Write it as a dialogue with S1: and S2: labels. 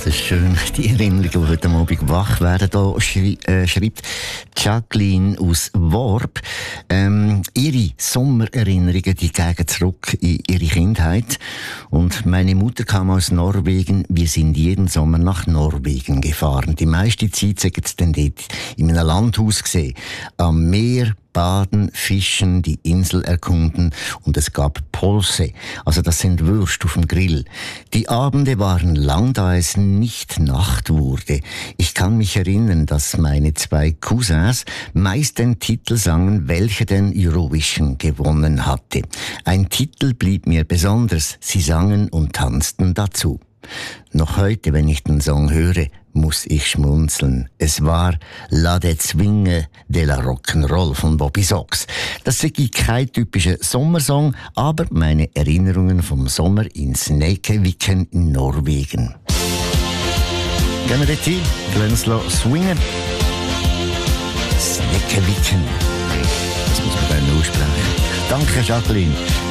S1: Das ist schön, die Erinnerungen, die heute Abend wach werden. Da schreibt Jacqueline aus Worb, ihre Sommererinnerungen, die gehen zurück in ihre Kindheit. Und meine Mutter kam aus Norwegen. Wir sind jeden Sommer nach Norwegen gefahren. Die meiste Zeit sind es dann dort in einem Landhaus gesehen. Am Meer baden, fischen, die Insel erkunden und es gab Polse, also das sind Würste auf dem Grill. Die Abende waren lang, da es nicht Nacht wurde. Ich kann mich erinnern, dass meine zwei Cousins meist den Titel sangen, welcher den Eurovision gewonnen hatte. Ein Titel blieb mir besonders, sie sangen und tanzten dazu. Noch heute, wenn ich den Song höre, muss ich schmunzeln. Es war La Zwinge de la Rock'n'Roll von Bobby Sox. Das ist kein typischer Sommersong, aber meine Erinnerungen vom Sommer in Snækkeviken in Norwegen. Gehen wir dort hin, lassen uns swingen. Snækkeviken. Das muss man dann aussprechen. Danke, Jacqueline.